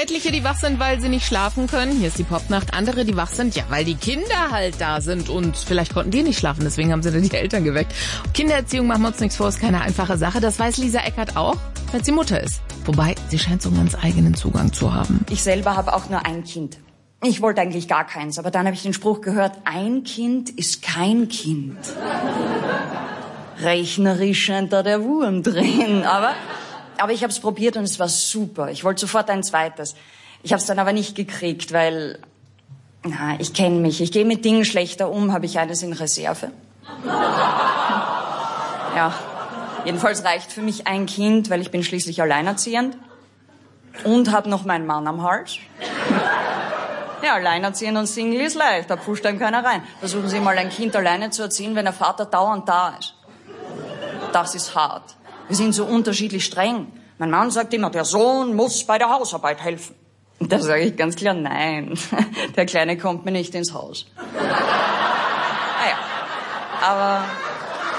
Etliche, die wach sind, weil sie nicht schlafen können. Hier ist die Popnacht. Andere, die wach sind, ja, weil die Kinder halt da sind. Und vielleicht konnten die nicht schlafen, deswegen haben sie dann die Eltern geweckt. Kindererziehung, machen wir uns nichts vor, ist keine einfache Sache. Das weiß Lisa Eckert auch, weil sie Mutter ist. Wobei, sie scheint so einen ganz eigenen Zugang zu haben. Ich selber habe auch nur ein Kind. Ich wollte eigentlich gar keins, aber dann habe ich den Spruch gehört, ein Kind ist kein Kind. Rechnerisch scheint da der Wurm drin, aber ich habe es probiert und es war super. Ich wollte sofort ein zweites. Ich habe es dann aber nicht gekriegt, weil, ich kenne mich. Ich gehe mit Dingen schlechter um, habe ich eines in Reserve. Ja, jedenfalls reicht für mich ein Kind, weil ich bin schließlich alleinerziehend und habe noch meinen Mann am Hals. Ja, alleinerziehend und Single ist leicht, da pfuscht einem keiner rein. Versuchen Sie mal ein Kind alleine zu erziehen, wenn der Vater dauernd da ist. Das ist hart. Wir sind so unterschiedlich streng. Mein Mann sagt immer, der Sohn muss bei der Hausarbeit helfen. Und da sage ich ganz klar, nein, der Kleine kommt mir nicht ins Haus. Naja, aber